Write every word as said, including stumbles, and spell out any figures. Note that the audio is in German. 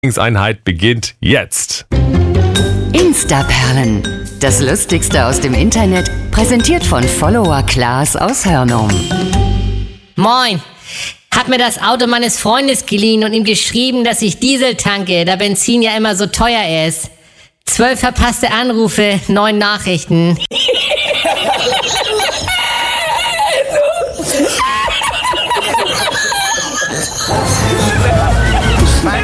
Einheit beginnt jetzt. Instaperlen. Das Lustigste aus dem Internet, präsentiert von Follower Klaas aus Hörnum. Moin. Hab mir das Auto meines Freundes geliehen und ihm geschrieben, dass ich Diesel tanke, da Benzin ja immer so teuer ist. Zwölf verpasste Anrufe, neun Nachrichten.